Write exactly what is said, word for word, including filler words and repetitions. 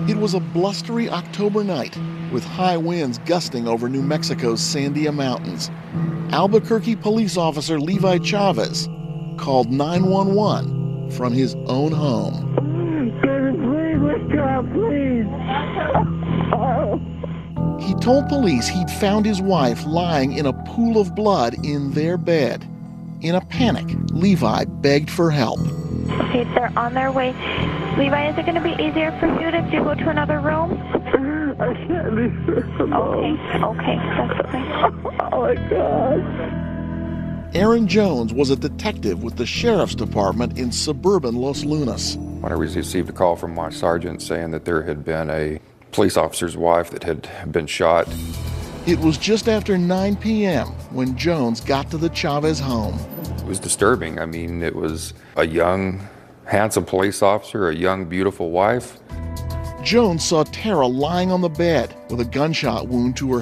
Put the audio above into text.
It was a blustery October night with high winds gusting over New Mexico's Sandia Mountains. Albuquerque police officer Levi Chavez called nine one one from his own home. Please wake up, please. He told police he'd found his wife lying in a pool of blood in their bed. In a panic, Levi begged for help. Okay, they're on their way. Levi, is it going to be easier for you if you go to another room? I can't leave her alone. Okay, okay, that's okay. Oh my God. Aaron Jones was a detective with the sheriff's department in suburban Los Lunas. When I received a call from my sergeant saying that there had been a police officer's wife that had been shot. It was just after nine p.m. when Jones got to the Chavez home. It was disturbing. I mean, it was a young, handsome police officer, a young, beautiful wife. Jones saw Tara lying on the bed with a gunshot wound to her